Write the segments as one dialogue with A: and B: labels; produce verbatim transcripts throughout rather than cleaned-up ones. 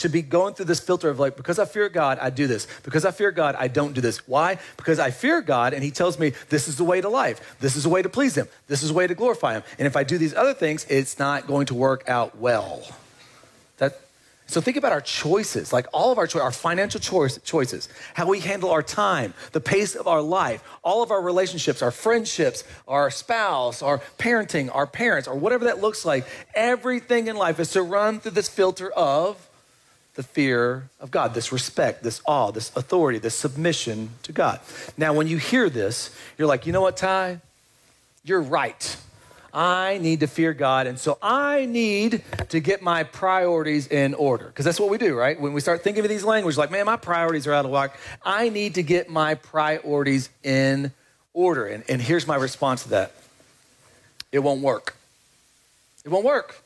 A: should be going through this filter of like, because I fear God, I do this. Because I fear God, I don't do this. Why? Because I fear God and he tells me this is the way to life. This is the way to please him. This is the way to glorify him. And if I do these other things, it's not going to work out well. That, so think about our choices, like all of our choices, our financial choice, choices, how we handle our time, the pace of our life, all of our relationships, our friendships, our spouse, our parenting, our parents, or whatever that looks like. Everything in life is to run through this filter of the fear of God, this respect, this awe, this authority, this submission to God. Now, when you hear this, you're like, you know what, Ty? You're right. I need to fear God, and so I need to get my priorities in order. Because that's what we do, right? When we start thinking of these languages, like, man, my priorities are out of whack. I need to get my priorities in order. And, and here's my response to that. It won't work. It won't work.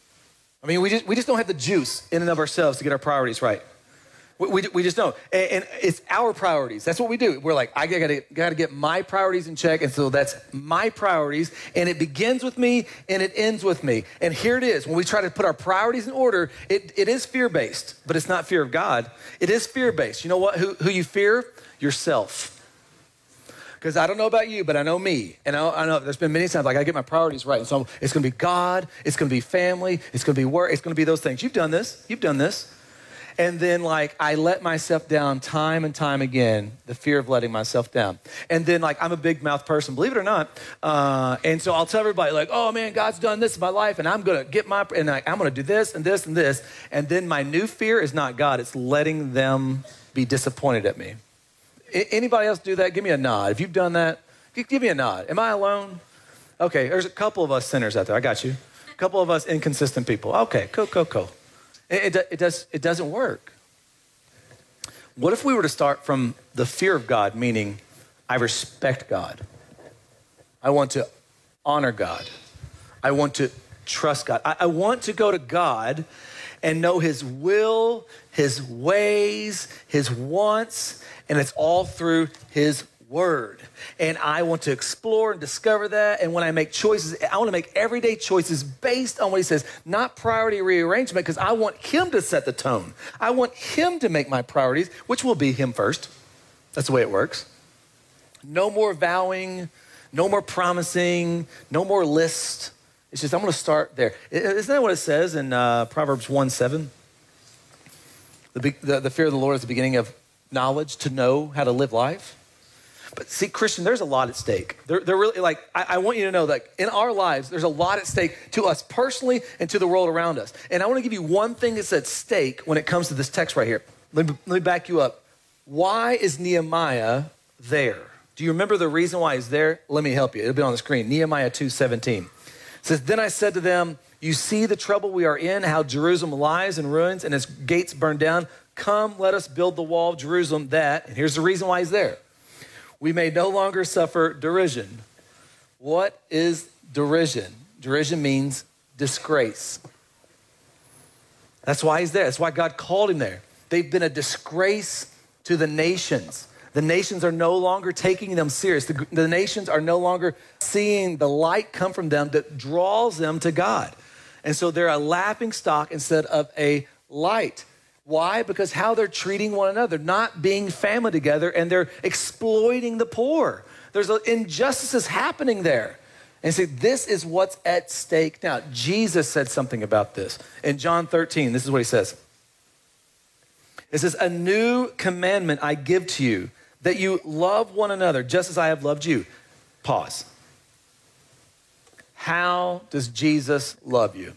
A: I mean, we just we just don't have the juice in and of ourselves to get our priorities right. We, we, we just don't. And, and it's our priorities. That's what we do. We're like, I gotta, gotta get my priorities in check. And so that's my priorities. And it begins with me and it ends with me. And here it is. When we try to put our priorities in order, it, it is fear-based, but it's not fear of God. It is fear-based. You know what? Who, who you fear? Yourself. Because I don't know about you, but I know me. And I, I know there's been many times like I get my priorities right. And so it's going to be God. It's going to be family. It's going to be work. It's going to be those things. You've done this. You've done this. And then like I let myself down time and time again, the fear of letting myself down. And then like I'm a big mouth person, believe it or not. Uh, and so I'll tell everybody like, oh man, God's done this in my life and I'm going to get my, and I, I'm going to do this and this and this. And then my new fear is not God. It's letting them be disappointed at me. I, anybody else do that? Give me a nod. If you've done that, give me a nod. Am I alone? Okay, there's a couple of us sinners out there. I got you. A couple of us inconsistent people. Okay, cool, cool, cool. It, it, it, does, it doesn't work. What if we were to start from the fear of God, meaning I respect God. I want to honor God. I want to trust God. I, I want to go to God and know his will, his ways, his wants, and it's all through his word. And I want to explore and discover that. And when I make choices, I want to make everyday choices based on what he says, not priority rearrangement, because I want him to set the tone. I want him to make my priorities, which will be him first. That's the way it works. No more vowing, no more promising, no more list. It's just, I'm going to start there. Isn't that what it says in uh, Proverbs one seven? The, the, the fear of the Lord is the beginning of knowledge, to know how to live life. But see, Christian, there's a lot at stake. They're, they're really like, I, I want you to know that in our lives, there's a lot at stake to us personally and to the world around us. And I want to give you one thing that's at stake when it comes to this text right here. Let me, let me back you up. Why is Nehemiah there? Do you remember the reason why he's there? Let me help you. It'll be on the screen. Nehemiah two seventeen. It says, then I said to them, you see the trouble we are in, how Jerusalem lies in ruins and its gates burned down. Come, let us build the wall of Jerusalem that, and here's the reason why he's there. We may no longer suffer derision. What is derision? Derision means disgrace. That's why he's there. That's why God called him there. They've been a disgrace to the nations. The nations are no longer taking them serious. The, the nations are no longer seeing the light come from them that draws them to God. And so they're a laughing stock instead of a light. Why? Because how they're treating one another, not being family together, and they're exploiting the poor. There's injustices happening there. And see, this is what's at stake now. Jesus said something about this. In John thirteen, this is what he says. It says, a new commandment I give to you, that you love one another just as I have loved you. Pause. How does Jesus love you?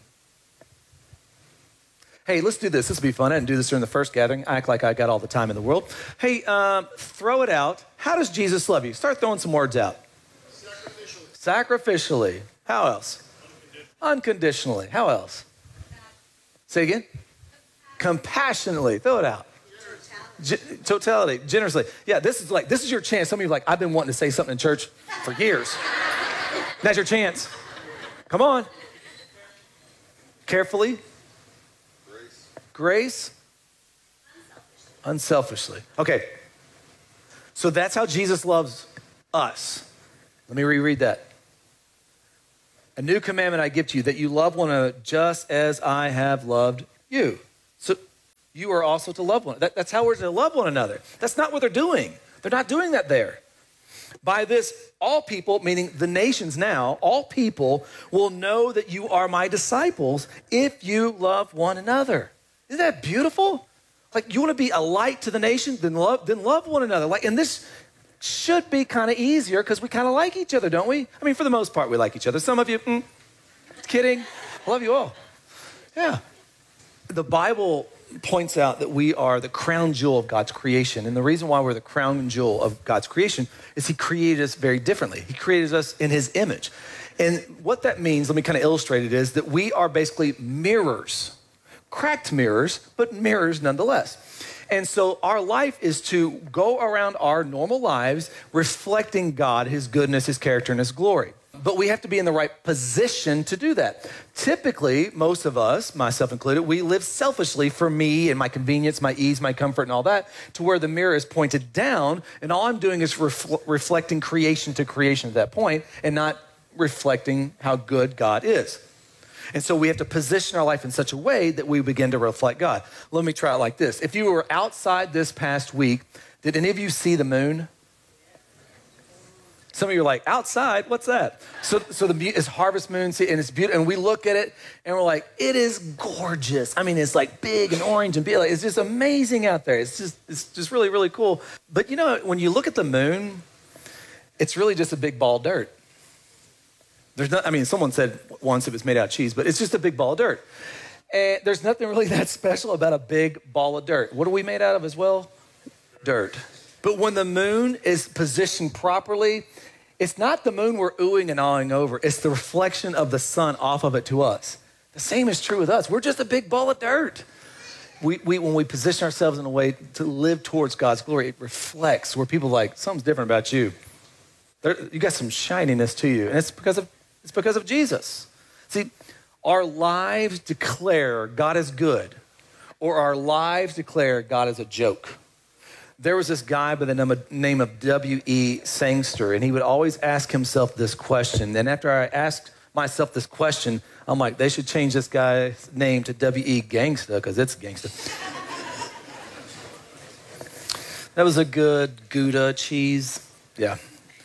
A: Hey, let's do this. This will be fun. I didn't do this during the first gathering. I act like I got all the time in the world. Hey, um, throw it out. How does Jesus love you? Start throwing some words out. Sacrificially. Sacrificially. How else? Unconditionally. Unconditionally. How else? Say again. Compassionately. Throw it out. G- totality. Generously. Yeah, this is like, this is your chance. Some of you are like, I've been wanting to say something in church for years. That's your chance. Come on. Carefully. Grace, unselfishly. Okay, so that's how Jesus loves us. Let me reread that. A new commandment I give to you, that you love one another just as I have loved you. So, you are also to love one. That, that's how we're to love one another. That's not what they're doing. They're not doing that there. By this, all people, meaning the nations now, all people will know that you are my disciples if you love one another. Isn't that beautiful? Like, you want to be a light to the nation, then love, then love one another. Like, and this should be kind of easier because we kind of like each other, don't we? I mean, for the most part, we like each other. Some of you, mm, kidding. I love you all. Yeah. The Bible points out that we are the crown jewel of God's creation. And the reason why we're the crown jewel of God's creation is he created us very differently. He created us in his image. And what that means, let me kind of illustrate it, is that we are basically mirrors, cracked mirrors, but mirrors nonetheless. And so our life is to go around our normal lives reflecting God, his goodness, his character, and his glory. But we have to be in the right position to do that. Typically, most of us, myself included, we live selfishly for me and my convenience, my ease, my comfort, and all that, to where the mirror is pointed down, and all I'm doing is refl- reflecting creation to creation at that point, and not reflecting how good God is. And so we have to position our life in such a way that we begin to reflect God. Let me try it like this. If you were outside this past week, did any of you see the moon? Some of you are like, outside, what's that? So, so the it's harvest moon, see, and it's beautiful. And we look at it, and we're like, it is gorgeous. I mean, it's like big and orange and big. Like, it's just amazing out there. It's just, it's just really, really cool. But you know, when you look at the moon, it's really just a big ball of dirt. There's not. I mean, someone said once it was made out of cheese, but it's just a big ball of dirt. And there's nothing really that special about a big ball of dirt. What are we made out of as well? Dirt. But when the moon is positioned properly, it's not the moon we're oohing and awing over. It's the reflection of the sun off of it to us. The same is true with us. We're just a big ball of dirt. We, we, when we position ourselves in a way to live towards God's glory, it reflects where people are like, something's different about you. There, you got some shininess to you. And it's because of, it's because of Jesus. See, our lives declare God is good, or our lives declare God is a joke. There was this guy by the name of, name of W E Sangster, and he would always ask himself this question. And after I asked myself this question, I'm like, they should change this guy's name to W E Gangsta, because it's gangsta. That was a good Gouda cheese. Yeah.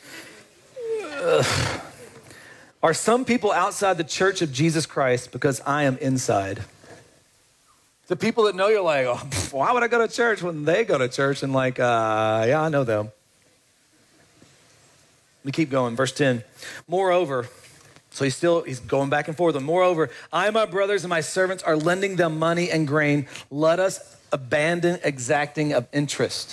A: Ugh. Are some people outside the church of Jesus Christ because I am inside? The people that know you're like, oh, why would I go to church when they go to church? And like, uh, yeah, I know them. Let me keep going. Verse ten. Moreover, so he's still, he's going back and forth. And moreover, I, my brothers, and my servants are lending them money and grain. Let us abandon exacting of interest.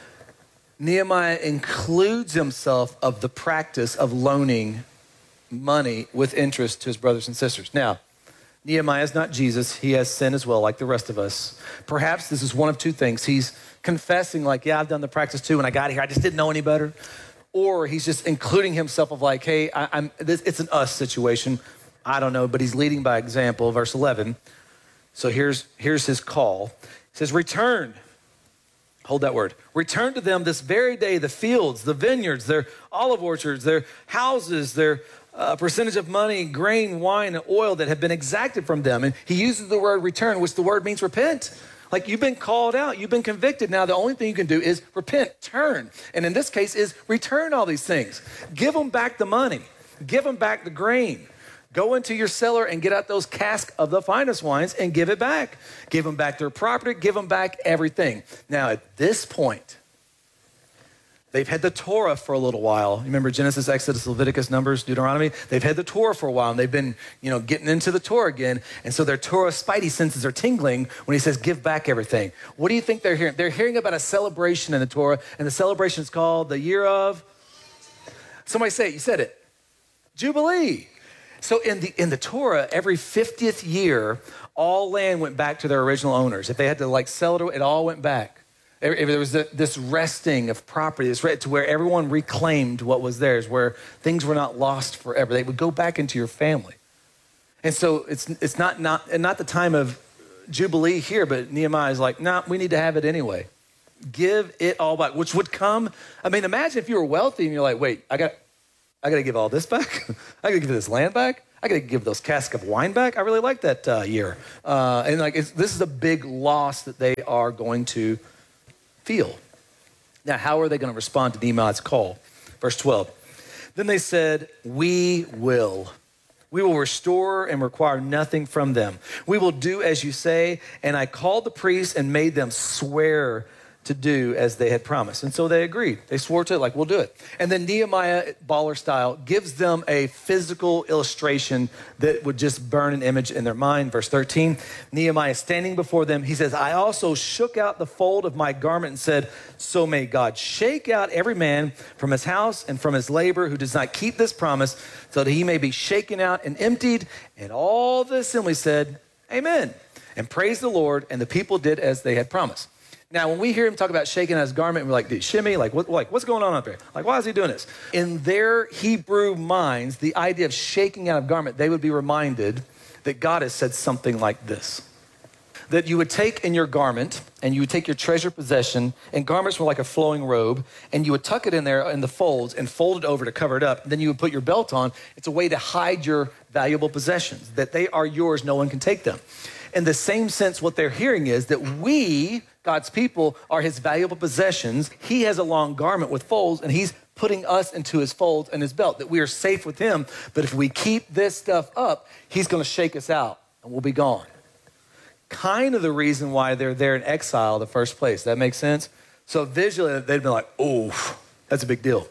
A: Nehemiah includes himself of the practice of loaning money with interest to his brothers and sisters. Now, Nehemiah is not Jesus. He has sin as well, like the rest of us. Perhaps this is one of two things. He's confessing like, yeah, I've done the practice too. When I got here, I just didn't know any better. Or he's just including himself of like, hey, I, I'm. This, it's an us situation. I don't know, but he's leading by example. Verse eleven. So here's, here's his call. He says, return. Hold that word. Return to them this very day, the fields, the vineyards, their olive orchards, their houses, their a percentage of money, grain, wine, and oil that have been exacted from them. And he uses the word return, which the word means repent. Like, you've been called out, you've been convicted. Now the only thing you can do is repent, turn. And in this case is return all these things. Give them back the money. Give them back the grain. Go into your cellar and get out those casks of the finest wines and give it back. Give them back their property, give them back everything. Now at this point, they've had the Torah for a little while. You remember Genesis, Exodus, Leviticus, Numbers, Deuteronomy? They've had the Torah for a while, and they've been, you know, getting into the Torah again. And so their Torah spidey senses are tingling when he says, give back everything. What do you think they're hearing? They're hearing about a celebration in the Torah, and the celebration is called the year of, somebody say it, you said it, Jubilee. So in the in the Torah, every fiftieth year, all land went back to their original owners. If they had to like sell it, it all went back. If there was this resting of property, this to where everyone reclaimed what was theirs, where things were not lost forever. They would go back into your family. And so it's it's not not and not the time of Jubilee here, but Nehemiah is like, nah, we need to have it anyway. Give it all back, which would come. I mean, imagine if you were wealthy and you're like, wait, I got I got to give all this back. I got to give this land back. I got to give those casks of wine back. I really like that uh, year. Uh, and like it's, this is a big loss that they are going to feel. Now, how are they going to respond to Nehemiah's call? Verse twelve. Then they said, we will. We will restore and require nothing from them. We will do as you say. And I called the priests and made them swear to do as they had promised. And so they agreed. They swore to it, like, we'll do it. And then Nehemiah, baller style, gives them a physical illustration that would just burn an image in their mind. Verse thirteen, Nehemiah standing before them, he says, I also shook out the fold of my garment and said, so may God shake out every man from his house and from his labor who does not keep this promise, so that he may be shaken out and emptied. And all the assembly said, amen, and praised the Lord. And the people did as they had promised. Now, when we hear him talk about shaking out his garment, we're like, dude, shimmy? Like, what, like, what's going on up there? Like, why is he doing this? In their Hebrew minds, the idea of shaking out a garment, they would be reminded that God has said something like this. That you would take in your garment, and you would take your treasured possession, and garments were like a flowing robe, and you would tuck it in there in the folds and fold it over to cover it up. And then you would put your belt on. It's a way to hide your valuable possessions, that they are yours, no one can take them. In the same sense, what they're hearing is that we, God's people, are his valuable possessions. He has a long garment with folds, and he's putting us into his folds and his belt, that we are safe with him. But if we keep this stuff up, he's going to shake us out, and we'll be gone. Kind of the reason why they're there in exile in the first place. That makes sense? So visually, they'd be like, oh, that's a big deal.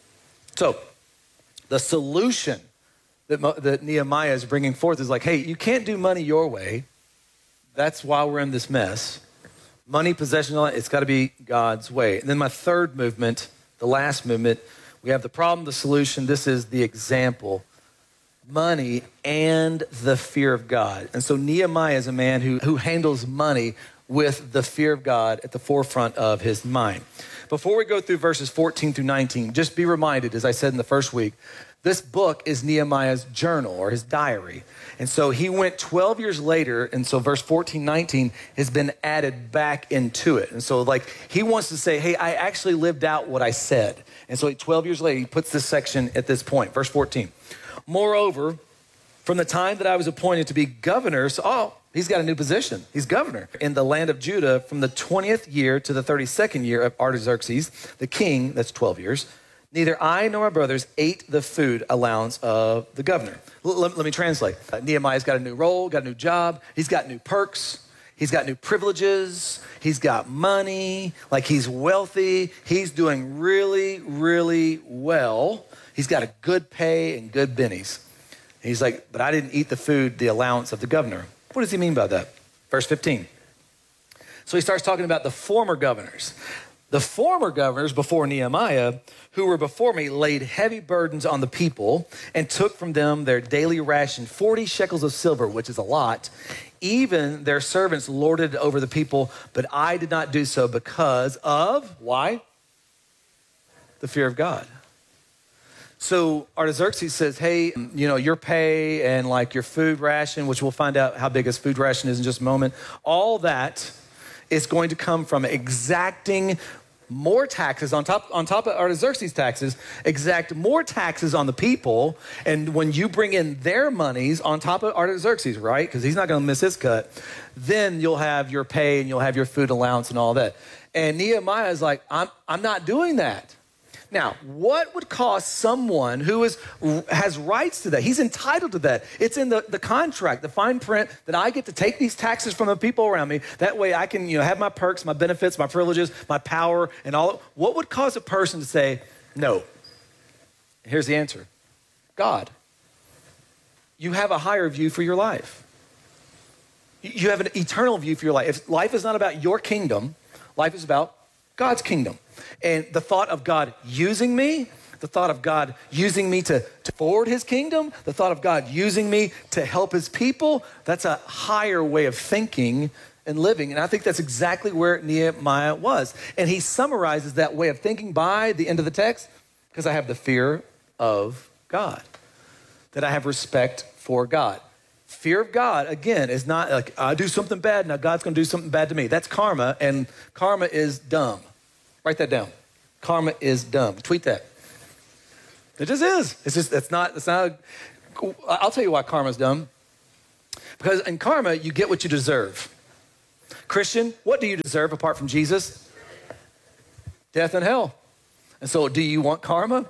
A: So the solution that, that Nehemiah is bringing forth is like, hey, you can't do money your way. That's why we're in this mess. Money, possession, it's got to be God's way. And then my third movement, the last movement, we have the problem, the solution. This is the example. Money and the fear of God. And so Nehemiah is a man who, who handles money with the fear of God at the forefront of his mind. Before we go through verses fourteen through nineteen, just be reminded, as I said in the first week, this book is Nehemiah's journal or his diary. And so he went twelve years later, and so verse fourteen, nineteen has been added back into it. And so like he wants to say, hey, I actually lived out what I said. And so twelve years later, he puts this section at this point, verse fourteen. Moreover, from the time that I was appointed to be governor, so, oh, he's got a new position. He's governor in the land of Judah from the twentieth year to the thirty-second year of Artaxerxes, the king, that's twelve years. Neither I nor my brothers ate the food allowance of the governor. L- let, let me translate. Uh, Nehemiah's got a new role, got a new job. He's got new perks. He's got new privileges. He's got money. Like he's wealthy. He's doing really, really well. He's got a good pay and good bennies. And he's like, but I didn't eat the food, the allowance of the governor. What does he mean by that? Verse fifteen. So he starts talking about the former governors. The former governors before Nehemiah, who were before me, laid heavy burdens on the people and took from them their daily ration, forty shekels of silver, which is a lot. Even their servants lorded it over the people, but I did not do so because of, why? The fear of God. So Artaxerxes says, hey, you know, your pay and like your food ration, which we'll find out how big his food ration is in just a moment, all that is going to come from exacting more taxes on top on top of Artaxerxes' taxes, exact more taxes on the people. And when you bring in their monies on top of Artaxerxes, right? Because he's not going to miss his cut. Then you'll have your pay and you'll have your food allowance and all that. And Nehemiah is like, I'm I'm not doing that. Now, what would cause someone who is has rights to that? He's entitled to that. It's in the, the contract, the fine print, that I get to take these taxes from the people around me. That way I can, you know, have my perks, my benefits, my privileges, my power, and all. What would cause a person to say, no? Here's the answer. God. You have a higher view for your life. You have an eternal view for your life. If life is not about your kingdom, life is about God's kingdom. And the thought of God using me, the thought of God using me to, to forward his kingdom, the thought of God using me to help his people, that's a higher way of thinking and living. And I think that's exactly where Nehemiah was. And he summarizes that way of thinking by the end of the text, because I have the fear of God, that I have respect for God. Fear of God, again, is not like I do something bad, now God's going to do something bad to me. That's karma, and karma is dumb. Write that down. Karma is dumb. Tweet that. It just is. It's just, it's not, it's not, a, I'll tell you why karma's dumb. Because in karma, you get what you deserve. Christian, what do you deserve apart from Jesus? Death and hell. And so do you want karma?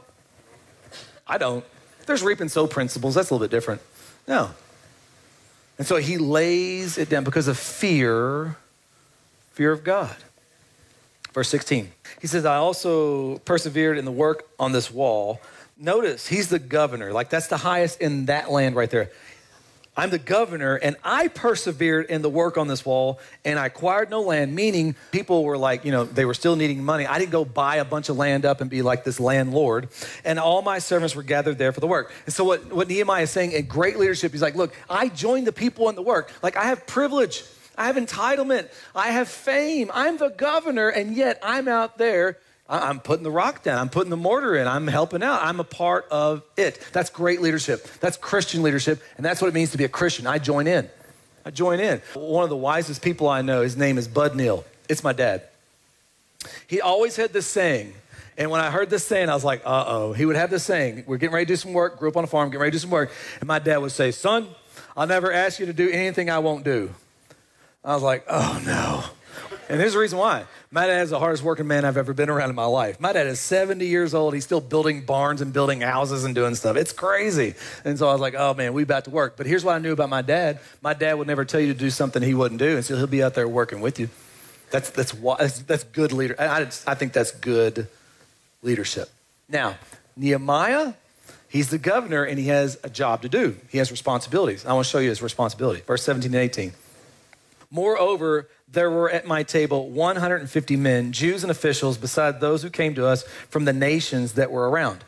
A: I don't. There's reap and sow principles. That's a little bit different. No. And so he lays it down because of fear, fear of God. Verse sixteen, he says, I also persevered in the work on this wall. Notice, he's the governor. Like, that's the highest in that land right there. I'm the governor, and I persevered in the work on this wall, and I acquired no land, meaning people were like, you know, they were still needing money. I didn't go buy a bunch of land up and be like this landlord. And all my servants were gathered there for the work. And so what, what Nehemiah is saying in great leadership, he's like, look, I joined the people in the work. Like, I have privilege. I have entitlement. I have fame. I'm the governor, and yet I'm out there. I'm putting the rock down. I'm putting the mortar in. I'm helping out. I'm a part of it. That's great leadership. That's Christian leadership, and that's what it means to be a Christian. I join in. I join in. One of the wisest people I know, his name is Bud Neal. It's my dad. He always had this saying, and when I heard this saying, I was like, uh-oh. He would have this saying, we're getting ready to do some work, grew up on a farm, getting ready to do some work, and my dad would say, son, I'll never ask you to do anything I won't do. I was like, oh, no. And here's the reason why. My dad is the hardest working man I've ever been around in my life. My dad is seventy years old. He's still building barns and building houses and doing stuff. It's crazy. And so I was like, oh, man, we about to work. But here's what I knew about my dad. My dad would never tell you to do something he wouldn't do. And so he'll be out there working with you. That's that's that's, that's good leader. I, I think that's good leadership. Now, Nehemiah, he's the governor, and he has a job to do. He has responsibilities. I want to show you his responsibility. Verse seventeen and eighteen. Moreover, there were at my table one hundred fifty men, Jews and officials, beside those who came to us from the nations that were around.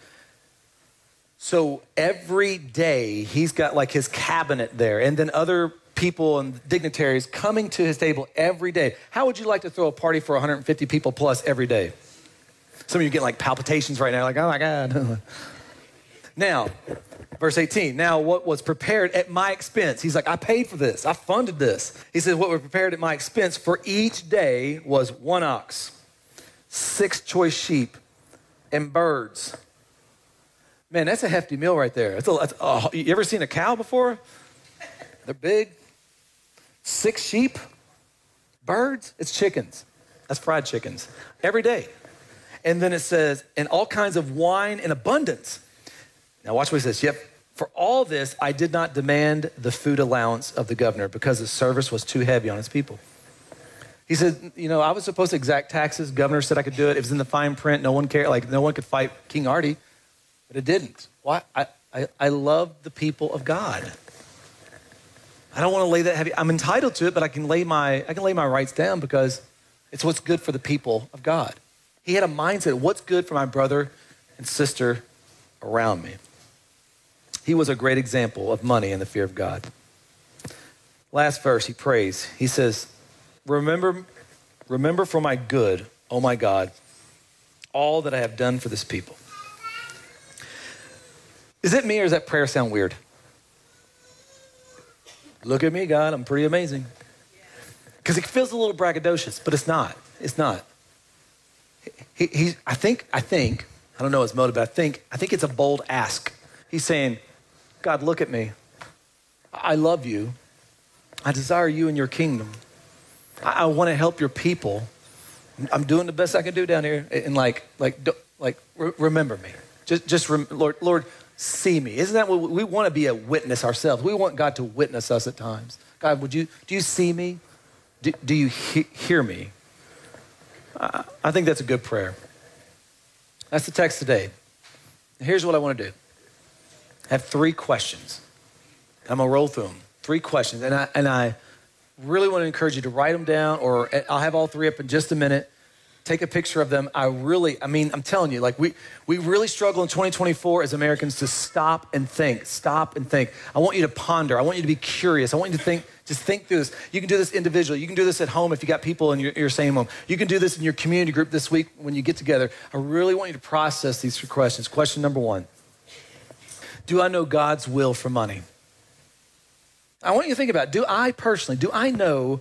A: So every day he's got like his cabinet there, and then other people and dignitaries coming to his table every day. How would you like to throw a party for one hundred fifty people plus every day? Some of you get like palpitations right now, like, oh my God. Now, verse eighteen, now what was prepared at my expense. He's like, I paid for this. I funded this. He says, what was prepared at my expense for each day was one ox, six choice sheep, and birds. Man, that's a hefty meal right there. That's a, that's, oh, you ever seen a cow before? They're big. Six sheep, birds, it's chickens. That's fried chickens every day. And then it says, and all kinds of wine in abundance. Now watch what he says. Yep, for all this, I did not demand the food allowance of the governor because the service was too heavy on his people. He said, you know, I was supposed to exact taxes. Governor said I could do it. It was in the fine print. No one cared. Like, no one could fight King Artie, but it didn't. Why? I, I, I love the people of God. I don't want to lay that heavy. I'm entitled to it, but I can lay my, I can lay my rights down because it's what's good for the people of God. He had a mindset of what's good for my brother and sister around me. He was a great example of money and the fear of God. Last verse, he prays. He says, remember, remember for my good, oh my God, all that I have done for this people. Is it me or does that prayer sound weird? Look at me, God, I'm pretty amazing. Because it feels a little braggadocious, but it's not. It's not. He, he, I think, I think, I don't know his motive, but I think, I think it's a bold ask. He's saying, God, look at me. I love you. I desire you and your kingdom. I, I want to help your people. I'm doing the best I can do down here. And like, like, like, re- remember me. Just, just, rem- Lord, Lord, see me. Isn't that what we, we want to be a witness ourselves? We want God to witness us at times. God, would you, do you see me? Do, do you he- hear me? I, I think that's a good prayer. That's the text today. Here's what I want to do. I have three questions. I'm gonna roll through them. Three questions, and I and I really want to encourage you to write them down, or I'll have all three up in just a minute. Take a picture of them. I really, I mean, I'm telling you, like we we really struggle in twenty twenty-four as Americans to stop and think, stop and think. I want you to ponder. I want you to be curious. I want you to think, just think through this. You can do this individually. You can do this at home if you got people in your, your same home. You can do this in your community group this week when you get together. I really want you to process these three questions. Question number one. Do I know God's will for money? I want you to think about, do I personally, do I know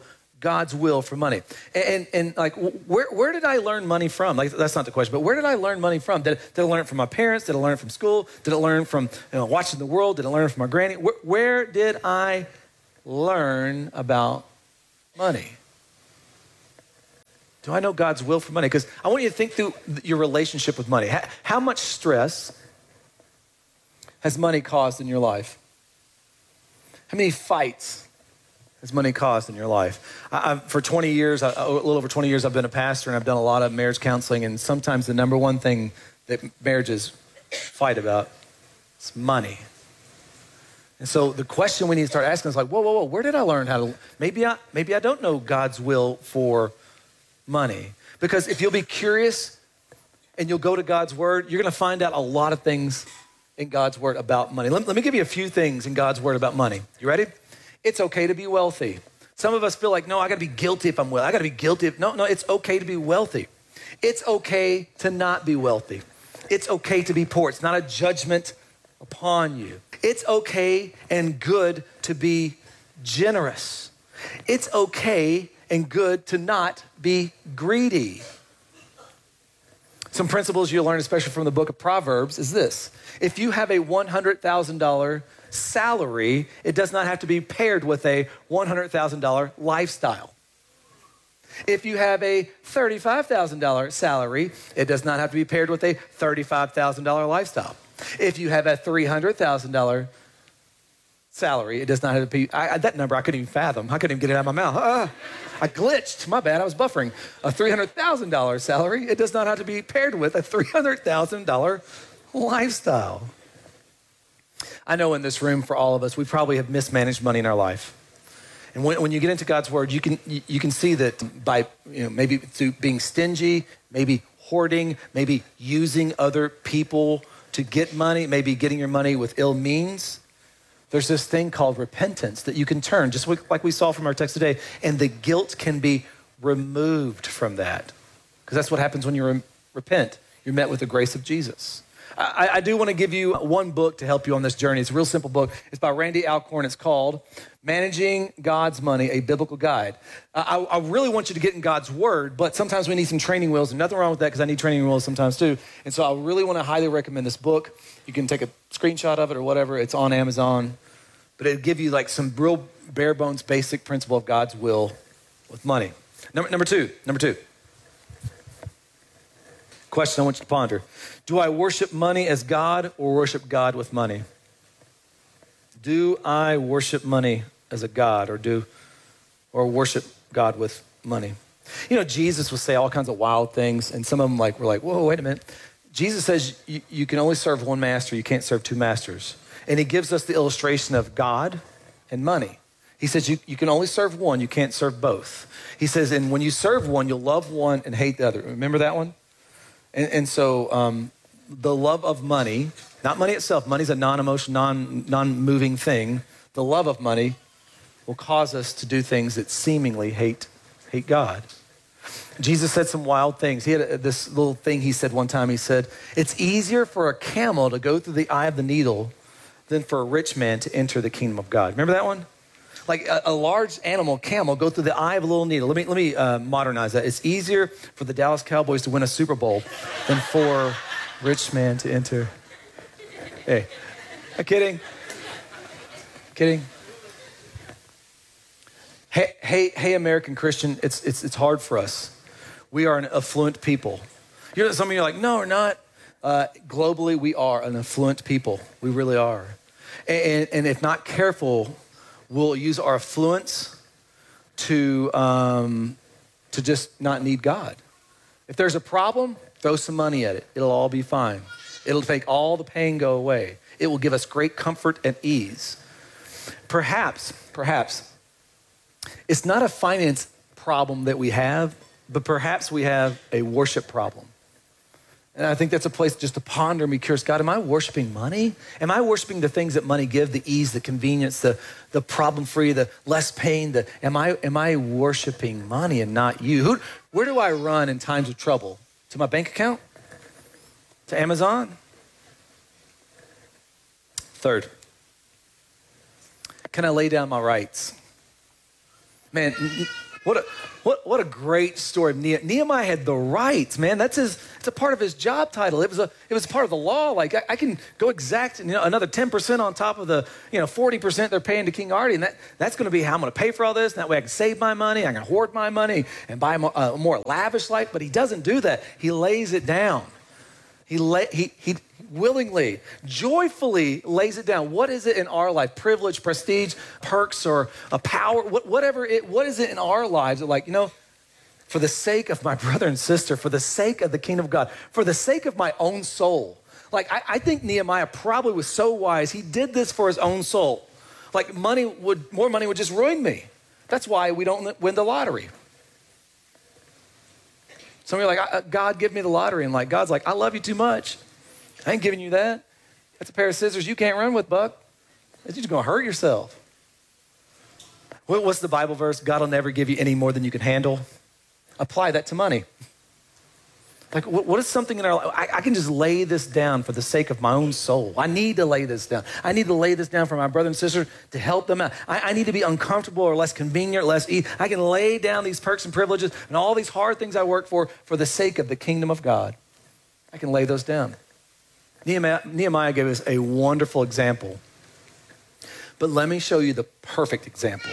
A: God's will for money? And, and, and like, where, where did I learn money from? Like, that's not the question, but where did I learn money from? Did, did I learn it from my parents? Did I learn it from school? Did I learn it from you know, watching the world? Did I learn it from my granny? Where, where did I learn about money? Do I know God's will for money? Because I want you to think through your relationship with money. How, how much stress has money caused in your life? How many fights has money caused in your life? I, I've, for twenty years, I, a little over twenty years, I've been a pastor and I've done a lot of marriage counseling. And sometimes the number one thing that marriages fight about is money. And so the question we need to start asking is like, whoa, whoa, whoa, where did I learn how to, maybe I, maybe I don't know God's will for money. Because if you'll be curious and you'll go to God's word, you're going to find out a lot of things in God's word about money. Let, let me give you a few things in God's word about money. You ready? It's okay to be wealthy. Some of us feel like, no, I got to be guilty if I'm wealthy. I got to be guilty. If, no, no, it's okay to be wealthy. It's okay to not be wealthy. It's okay to be poor. It's not a judgment upon you. It's okay and good to be generous. It's okay and good to not be greedy. Some principles you'll learn, especially from the book of Proverbs, is this. If you have a one hundred thousand dollars salary, it does not have to be paired with a one hundred thousand dollars lifestyle. If you have a thirty-five thousand dollars salary, it does not have to be paired with a thirty-five thousand dollars lifestyle. If you have a three hundred thousand dollars salary, it does not have to be, I, that number I couldn't even fathom. I couldn't even get it out of my mouth. Ah, I glitched, my bad, I was buffering. A three hundred thousand dollars salary, it does not have to be paired with a three hundred thousand dollars lifestyle. I know in this room for all of us, we probably have mismanaged money in our life. And when, when you get into God's word, you can you, you can see that by you know maybe through being stingy, maybe hoarding, maybe using other people to get money, maybe getting your money with ill means. There's this thing called repentance that you can turn, just like we saw from our text today, and the guilt can be removed from that. Because that's what happens when you re- repent. You're met with the grace of Jesus. I, I do want to give you one book to help you on this journey. It's a real simple book. It's by Randy Alcorn. It's called Managing God's Money, a Biblical Guide. Uh, I, I really want you to get in God's word, but sometimes we need some training wheels, and nothing wrong with that because I need training wheels sometimes too. And so I really want to highly recommend this book. You can take a screenshot of it or whatever. It's on Amazon. But it'll give you like some real bare bones basic principle of God's will with money. Number, number two, number two. Question I want you to ponder. Do I worship money as God or worship God with money? Do I worship money as a God or do or worship God with money? You know, Jesus would say all kinds of wild things, and some of them like were like, whoa, wait a minute. Jesus says you, you can only serve one master, you can't serve two masters. And he gives us the illustration of God and money. He says you, you can only serve one, you can't serve both. He says, and when you serve one, you'll love one and hate the other. Remember that one? And, and so um, the love of money, not money itself, money's a non-emotional, non, non-moving thing. The love of money will cause us to do things that seemingly hate, hate God. Jesus said some wild things. He had this little thing he said one time. He said, it's easier for a camel to go through the eye of the needle than for a rich man to enter the kingdom of God. Remember that one? Like a, a large animal, camel, go through the eye of a little needle. Let me let me uh, modernize that. It's easier for the Dallas Cowboys to win a Super Bowl than for a rich man to enter. Hey, I'm kidding. Kidding. Hey, hey, hey, American Christian, it's it's it's hard for us. We are an affluent people. You know, some of you are like, no, we're not. Uh, globally, we are an affluent people. We really are. And, and if not careful, we'll use our affluence to, um, to just not need God. If there's a problem, throw some money at it. It'll all be fine. It'll make all the pain go away. It will give us great comfort and ease. Perhaps, perhaps, it's not a finance problem that we have, but perhaps we have a worship problem. And I think that's a place just to ponder and be curious. God, am I worshiping money? Am I worshiping the things that money give, the ease, the convenience, the, the problem-free, the less pain? The, am I am I worshiping money and not you? Who, where do I run in times of trouble? To my bank account? To Amazon? Third, can I lay down my rights? Man, What a, what, what a great story. Nehemiah had the rights, man. That's his, it's a part of his job title. It was a, it was part of the law. Like I, I can go exact, you know, another ten percent on top of the, you know, forty percent they're paying to King Artie. And that, that's going to be how I'm going to pay for all this. And that way I can save my money. I can hoard my money and buy a more, a more lavish life. But he doesn't do that. He lays it down. He, lay, he, he willingly, joyfully lays it down. What is it in our life? Privilege, prestige, perks, or a power, whatever it, what is it in our lives that like, you know, for the sake of my brother and sister, for the sake of the kingdom of God, for the sake of my own soul. Like, I, I think Nehemiah probably was so wise. He did this for his own soul. Like money would, more money would just ruin me. That's why we don't win the lottery. Some of you are like, God, give me the lottery. And like, God's like, I love you too much. I ain't giving you that. That's a pair of scissors you can't run with, Buck. You're just going to hurt yourself. What's the Bible verse? God will never give you any more than you can handle. Apply that to money. Like, what is something in our life? I, I can just lay this down for the sake of my own soul. I need to lay this down. I need to lay this down for my brother and sister to help them out. I, I need to be uncomfortable or less convenient, less easy. I can lay down these perks and privileges and all these hard things I work for for the sake of the kingdom of God. I can lay those down. Nehemiah, Nehemiah gave us a wonderful example. But let me show you the perfect example.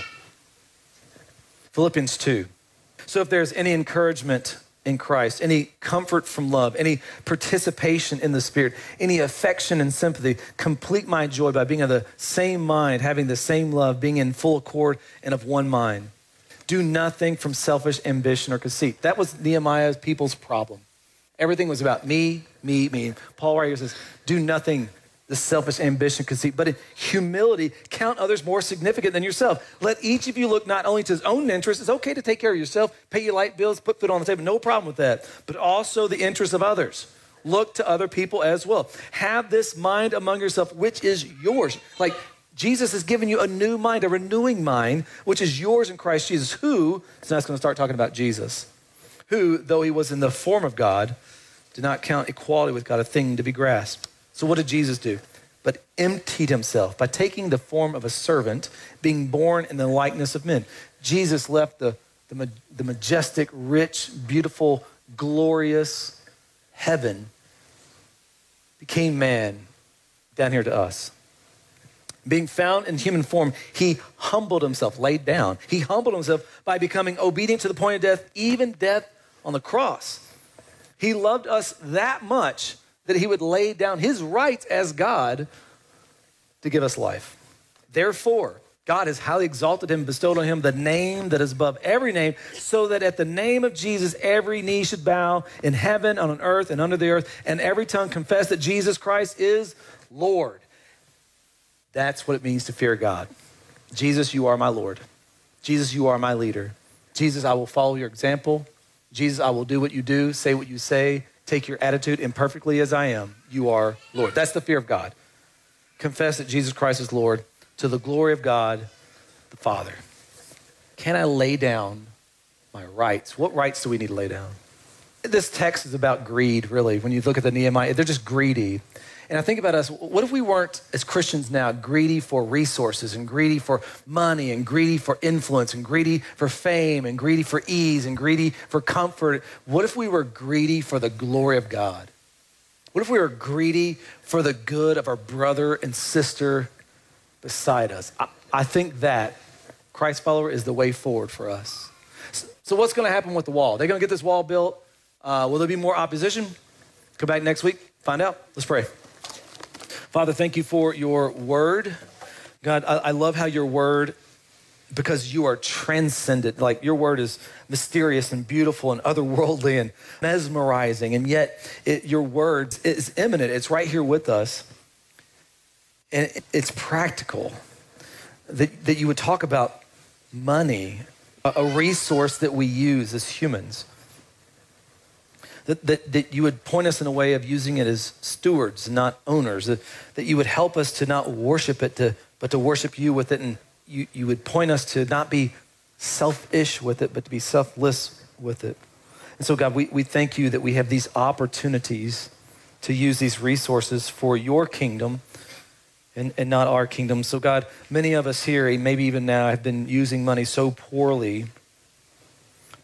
A: Philippians two. So if there's any encouragement in Christ, any comfort from love, any participation in the Spirit, any affection and sympathy, complete my joy by being of the same mind, having the same love, being in full accord and of one mind. Do nothing from selfish ambition or conceit. That was Nehemiah's people's problem. Everything was about me, me, me. Paul right here says, do nothing the selfish ambition, conceit, but in humility, count others more significant than yourself. Let each of you look not only to his own interests. It's okay to take care of yourself, pay your light bills, put food on the table, no problem with that, but also the interests of others. Look to other people as well. Have this mind among yourself, which is yours. Like Jesus has given you a new mind, a renewing mind, which is yours in Christ Jesus, who, so now it's going to start talking about Jesus, who, though he was in the form of God, did not count equality with God a thing to be grasped. So what did Jesus do? But emptied himself by taking the form of a servant, being born in the likeness of men. Jesus left the, the, the majestic, rich, beautiful, glorious heaven, became man down here to us. Being found in human form, he humbled himself, laid down. He humbled himself by becoming obedient to the point of death, even death on the cross. He loved us that much that he would lay down his rights as God to give us life. Therefore, God has highly exalted him, bestowed on him the name that is above every name, so that at the name of Jesus, every knee should bow in heaven, on earth, and under the earth, and every tongue confess that Jesus Christ is Lord. That's what it means to fear God. Jesus, you are my Lord. Jesus, you are my leader. Jesus, I will follow your example. Jesus, I will do what you do, say what you say, take your attitude imperfectly as I am. You are Lord. That's the fear of God. Confess that Jesus Christ is Lord to the glory of God, the Father. Can I lay down my rights? What rights do we need to lay down? This text is about greed, really. When you look at the Nehemiah, they're just greedy. And I think about us, what if we weren't, as Christians now, greedy for resources and greedy for money and greedy for influence and greedy for fame and greedy for ease and greedy for comfort? What if we were greedy for the glory of God? What if we were greedy for the good of our brother and sister beside us? I, I think that Christ follower is the way forward for us. So, so what's going to happen with the wall? They're going to get this wall built. Uh, will there be more opposition? Come back next week, find out. Let's pray. Father, thank you for your word. God, I, I love how your word, because you are transcendent, like your word is mysterious and beautiful and otherworldly and mesmerizing, and yet it, your word is imminent. It's right here with us. And it, it's practical that, that you would talk about money, a, a resource that we use as humans. That, that, that you would point us in a way of using it as stewards, not owners. That, that you would help us to not worship it, to, but to worship you with it. And you, you would point us to not be selfish with it, but to be selfless with it. And so, God, we, we thank you that we have these opportunities to use these resources for your kingdom and, and not our kingdom. So, God, many of us here, maybe even now, have been using money so poorly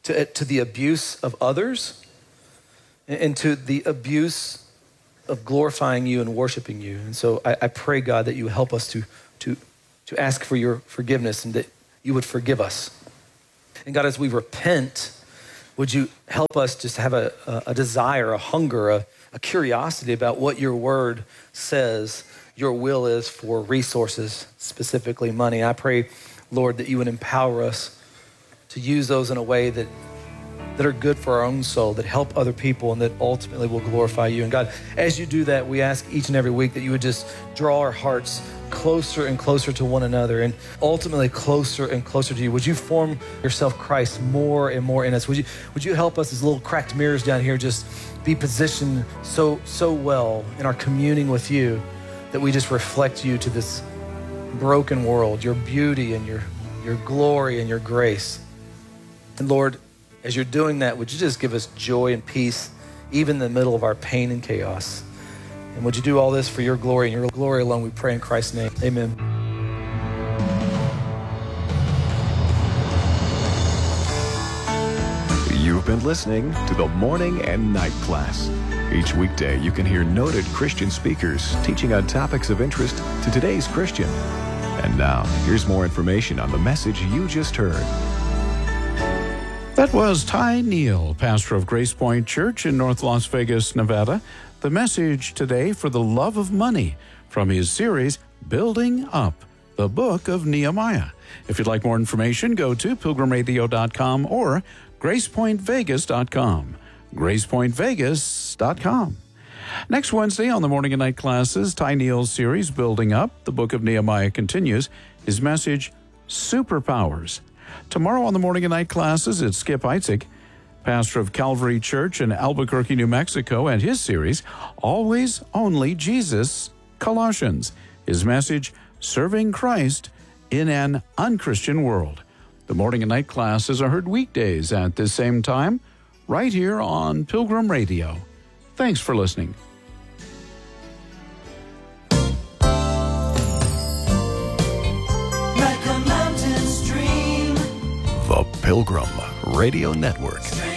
A: to, to the abuse of others and to the abuse of glorifying you and worshiping you. And so I, I pray, God, that you help us to, to, to ask for your forgiveness and that you would forgive us. And God, as we repent, would you help us just have a, a, a desire, a hunger, a, a curiosity about what your word says your will is for resources, specifically money. I pray, Lord, that you would empower us to use those in a way that, that are good for our own soul, that help other people, and that ultimately will glorify you. And God, as you do that, we ask each and every week that you would just draw our hearts closer and closer to one another and ultimately closer and closer to you. Would you form yourself, Christ, more and more in us? Would you, would you help us as little cracked mirrors down here just be positioned so, so well in our communing with you that we just reflect you to this broken world, your beauty and your, your glory and your grace. And Lord, as you're doing that, would you just give us joy and peace, even in the middle of our pain and chaos? And would you do all this for your glory and your glory alone, we pray in Christ's name. Amen.
B: You've been listening to the Morning and Night Class. Each weekday, you can hear noted Christian speakers teaching on topics of interest to today's Christian. And now, here's more information on the message you just heard.
C: That was Ty Neal, pastor of Grace Point Church in North Las Vegas, Nevada. The message today for the love of money from his series, Building Up, the Book of Nehemiah. If you'd like more information, go to pilgrim radio dot com or grace point vegas dot com. grace point vegas dot com. Next Wednesday on the Morning and Night Classes, Ty Neal's series, Building Up, the Book of Nehemiah, continues. His message, Superpowers. Tomorrow on the Morning and Night Classes, it's Skip Heitzig, pastor of Calvary Church in Albuquerque, New Mexico, and his series, Always Only Jesus, Colossians. His message, Serving Christ in an Unchristian World. The Morning and Night Classes are heard weekdays at this same time, right here on Pilgrim Radio. Thanks for listening.
B: The Pilgrim Radio Network.